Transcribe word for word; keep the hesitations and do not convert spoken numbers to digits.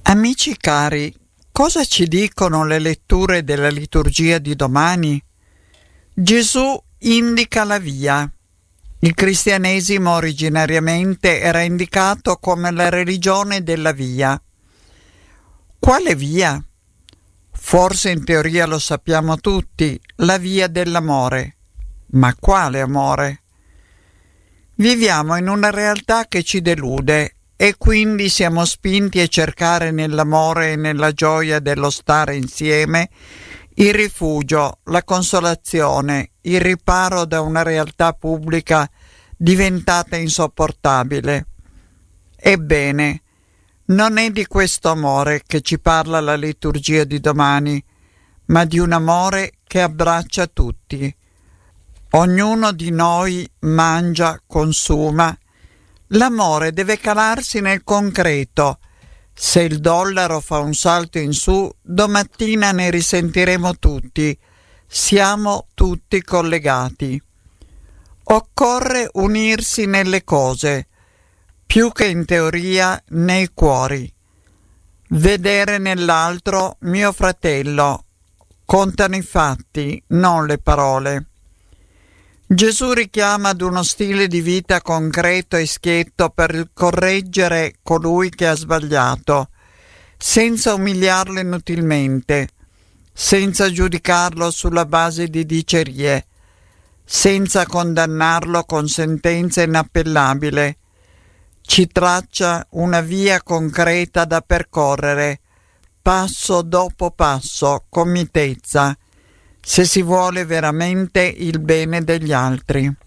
Amici cari, cosa ci dicono le letture della liturgia di domani? Gesù indica la via. Il cristianesimo originariamente era indicato come la religione della via. Quale via? Forse in teoria lo sappiamo tutti, la via dell'amore. Ma quale amore? Viviamo in una realtà che ci delude e quindi siamo spinti a cercare nell'amore e nella gioia dello stare insieme il rifugio, la consolazione, il riparo da una realtà pubblica diventata insopportabile. Ebbene, non è di questo amore che ci parla la liturgia di domani, ma di un amore che abbraccia tutti. Ognuno di noi mangia, consuma. L'amore deve calarsi nel concreto. Se il dollaro fa un salto in su, domattina ne risentiremo tutti. Siamo tutti collegati. Occorre unirsi nelle cose, più che in teoria nei cuori. Vedere nell'altro mio fratello. Contano i fatti, non le parole. Gesù richiama ad uno stile di vita concreto e schietto per correggere colui che ha sbagliato, senza umiliarlo inutilmente, senza giudicarlo sulla base di dicerie, senza condannarlo con sentenza inappellabile. Ci traccia una via concreta da percorrere, passo dopo passo, con mitezza, se si vuole veramente il bene degli altri.